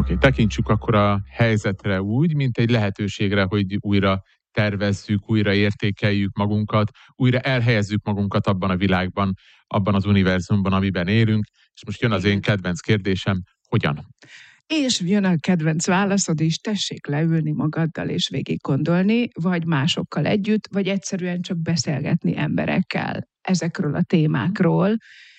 Oké, tekintsük akkor a helyzetre úgy, mint egy lehetőségre, hogy újra tervezzük, újra értékeljük magunkat, újra elhelyezzük magunkat abban a világban, abban az univerzumban, amiben élünk. És most jön az én kedvenc kérdésem, hogyan? És jön a kedvenc válaszod is, tessék leülni magaddal és végig gondolni, vagy másokkal együtt, vagy egyszerűen csak beszélgetni emberekkel ezekről a témákról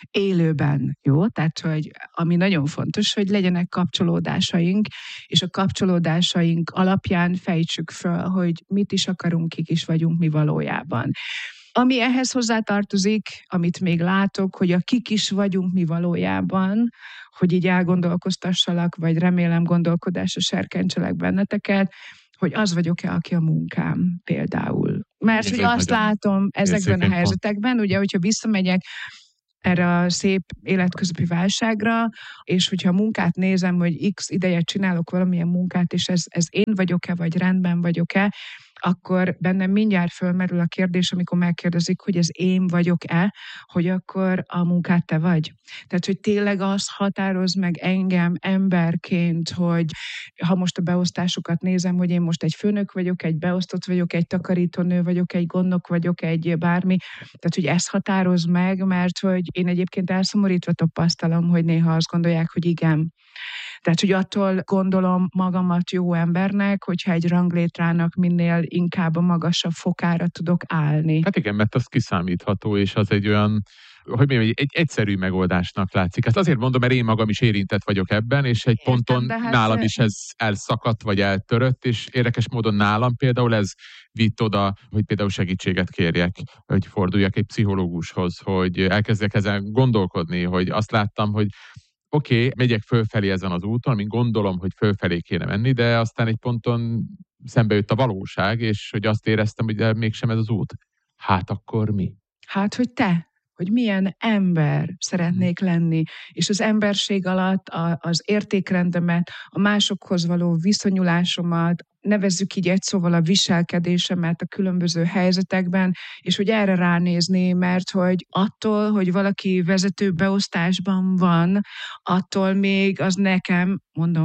élőben, jó? Tehát, hogy ami nagyon fontos, hogy legyenek kapcsolódásaink, és a kapcsolódásaink alapján fejtsük föl, hogy mit is akarunk, kik is vagyunk mi valójában. Ami ehhez hozzátartozik, amit még látok, hogy a kik is vagyunk mi valójában, hogy így elgondolkoztassalak, vagy remélem gondolkodásra serkentselek benneteket, hogy az vagyok-e, aki a munkám például. Mert hogy azt látom ezekben a helyzetekben, ugye, hogyha visszamegyek erre a szép életközepi válságra, és hogyha a munkát nézem, hogy x ideje csinálok valamilyen munkát, és ez én vagyok-e, vagy rendben vagyok-e, akkor bennem mindjárt fölmerül a kérdés, amikor megkérdezik, hogy ez én vagyok-e, hogy akkor a munkát te vagy. Tehát, hogy tényleg az határoz meg engem emberként, hogy ha most a beosztásokat nézem, hogy én most egy főnök vagyok, egy beosztott vagyok, egy takarítónő vagyok, egy gondnok vagyok, egy bármi. Tehát, hogy ez határoz meg, mert hogy én egyébként elszomorítva tapasztalom, hogy néha azt gondolják, hogy igen. Tehát, hogy attól gondolom magamat jó embernek, hogyha egy ranglétrának minél inkább a magasabb fokára tudok állni. Hát igen, mert az kiszámítható, és az egy olyan, hogy mondjam, egy egyszerű megoldásnak látszik. Ezt azért mondom, mert én magam is érintett vagyok ebben, és egy ponton nálam is ez elszakadt, vagy eltörött, és érdekes módon nálam például ez vitt oda, hogy például segítséget kérjek, hogy forduljak egy pszichológushoz, hogy elkezdjek ezen gondolkodni, hogy azt láttam, hogy oké, megyek fölfelé ezen az úton, amin gondolom, hogy fölfelé kéne menni, de aztán egy ponton szembe jött a valóság, és hogy azt éreztem, hogy de mégsem ez az út. Hát akkor mi? Hát, hogy te, hogy milyen ember szeretnék lenni, és az emberség alatt az értékrendemet, a másokhoz való viszonyulásomat, nevezzük így egy szóval a viselkedésemet a különböző helyzetekben, és hogy erre ránézni, mert hogy attól, hogy valaki vezető beosztásban van, attól még az nekem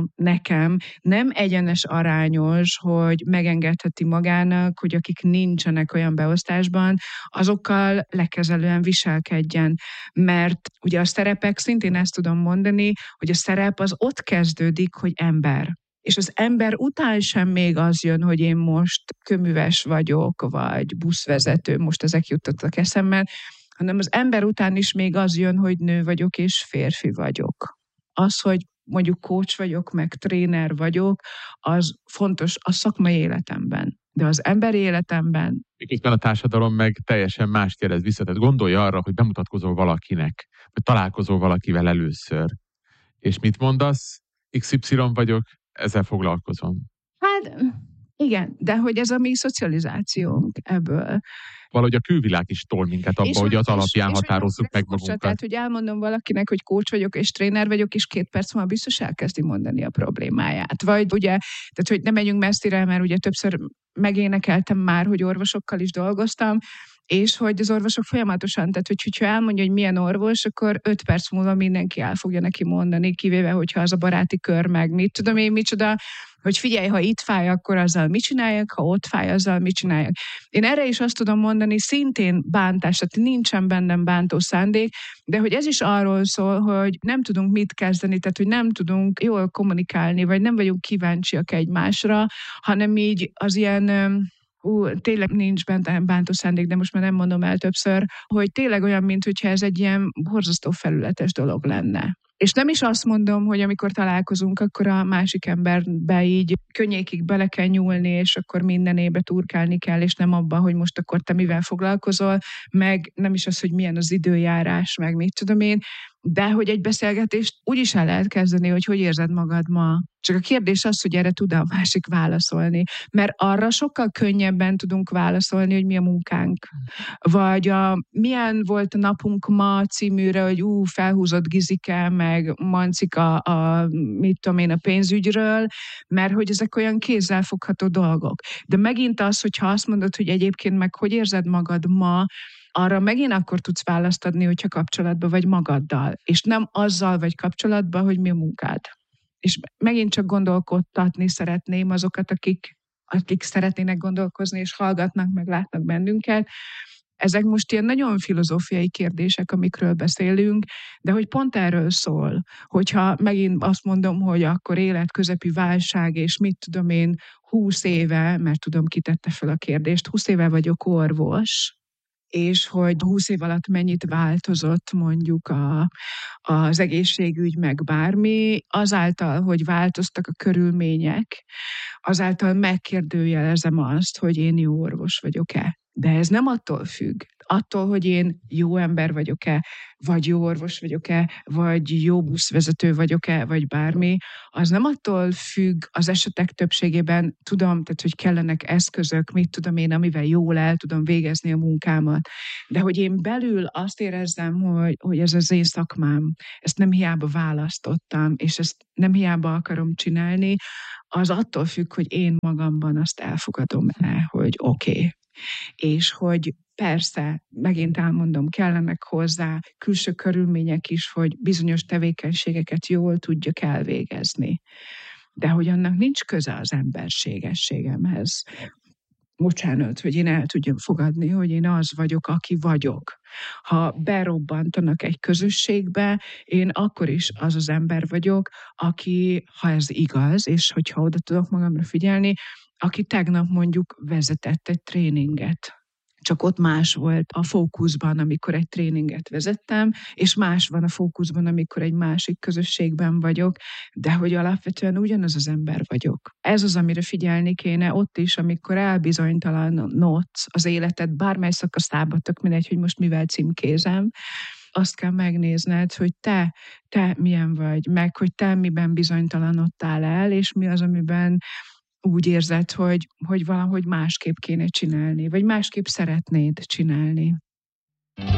nem egyenes arányos, hogy megengedheti magának, hogy akik nincsenek olyan beosztásban, azokkal lekezelően viselkedjen. Mert ugye a szerepek, szintén ezt tudom mondani, hogy a szerep az ott kezdődik, hogy ember. És az ember után sem még az jön, hogy én most köműves vagyok, vagy buszvezető, most ezek jutottak eszembe, hanem az ember után is még az jön, hogy nő vagyok és férfi vagyok. Az, hogy mondjuk coach vagyok, meg tréner vagyok, az fontos a szakmai életemben. De az emberi életemben... Miközben a társadalom meg teljesen mást kérdez vissza. Tehát gondolj arra, hogy bemutatkozol valakinek, vagy találkozol valakivel először. És mit mondasz? XY vagyok, ezzel foglalkozom. Hát igen, de hogy ez a mi szocializációnk ebből. Valahogy a külvilág is tol minket abba, hogy az alapján határozzuk meg magunkat. Tehát, hogy elmondom valakinek, hogy coach vagyok és tréner vagyok, és 2 perc múlva biztos elkezdi mondani a problémáját. Vagy ugye, tehát hogy ne megyünk messzire, mert ugye többször megénekeltem már, hogy orvosokkal is dolgoztam, és hogy az orvosok folyamatosan, tehát hogyha elmondja, hogy milyen orvos, akkor 5 perc múlva mindenki el fogja neki mondani, kivéve, hogyha az a baráti kör meg mit tudom én, micsoda, hogy figyelj, ha itt fáj, akkor azzal mit csináljak, ha ott fáj, azzal mit csináljak. Én erre is azt tudom mondani, szintén bántás, tehát nincsen bennem bántó szándék, de hogy ez is arról szól, hogy nem tudunk mit kezdeni, tehát hogy nem tudunk jól kommunikálni, vagy nem vagyunk kíváncsiak egymásra, hanem így az ilyen... tényleg nincs benne bántó szándék, de most már nem mondom el többször, hogy tényleg olyan, mintha ez egy ilyen borzasztó felületes dolog lenne. És nem is azt mondom, hogy amikor találkozunk, akkor a másik emberbe így könnyékig bele kell nyúlni, és akkor mindenébe turkálni kell, és nem abba, hogy most akkor te mivel foglalkozol, meg nem is az, hogy milyen az időjárás, meg mit tudom én, de hogy egy beszélgetést úgy is el lehet kezdeni, hogy érzed magad ma. Csak a kérdés az, hogy erre tud a másik válaszolni. Mert arra sokkal könnyebben tudunk válaszolni, hogy mi a munkánk. Vagy milyen volt a napunk ma címűre, hogy felhúzott Gizike, meg Mancika mit tudom én, a pénzügyről, mert hogy ezek olyan kézzelfogható dolgok. De megint az, hogyha azt mondod, hogy egyébként meg hogy érzed magad ma, arra megint akkor tudsz választ adni, hogyha kapcsolatban vagy magaddal, és nem azzal vagy kapcsolatban, hogy mi a munkád. és megint csak gondolkodtatni szeretném azokat, akik szeretnének gondolkozni, és hallgatnak, meg látnak bennünket. Ezek most ilyen nagyon filozófiai kérdések, amikről beszélünk, de hogy pont erről szól, hogyha megint azt mondom, hogy akkor életközepi válság, és mit tudom én, 20 éve, mert tudom, kitette fel a kérdést, 20 éve vagyok orvos, és hogy 20 év alatt mennyit változott mondjuk az egészségügy, meg bármi, azáltal, hogy változtak a körülmények, azáltal megkérdőjelezem azt, hogy én jó orvos vagyok-e. De ez nem attól függ. Attól, hogy én jó ember vagyok-e, vagy jó orvos vagyok-e, vagy jó buszvezető vagyok-e, vagy bármi, az nem attól függ az esetek többségében, tudom, tehát hogy kellenek eszközök, mit tudom én, amivel jól el tudom végezni a munkámat. De hogy én belül azt érezzem, hogy ez az én szakmám, ezt nem hiába választottam, és ezt nem hiába akarom csinálni, az attól függ, hogy én magamban azt elfogadom-e, hogy oké. És hogy persze, megint elmondom, kellenek hozzá külső körülmények is, hogy bizonyos tevékenységeket jól tudjak elvégezni. De hogy annak nincs köze az emberségességemhez. Bocsánat, hogy én el tudjam fogadni, hogy én az vagyok, aki vagyok. Ha berobbantanak egy közösségbe, én akkor is az az ember vagyok, aki, ha ez igaz, és hogyha oda tudok magamra figyelni, aki tegnap mondjuk vezetett egy tréninget. Csak ott más volt a fókuszban, amikor egy tréninget vezettem, és más van a fókuszban, amikor egy másik közösségben vagyok, de hogy alapvetően ugyanaz az ember vagyok. Ez az, amire figyelni kéne ott is, amikor elbizonytalanodsz az életed bármely szakaszába, tök mindegy, hogy most mivel címkézem, azt kell megnézned, hogy te milyen vagy, meg hogy te miben bizonytalanodtál el, és mi az, amiben úgy érzed, hogy valahogy másképp kéne csinálni, vagy másképp szeretnéd csinálni.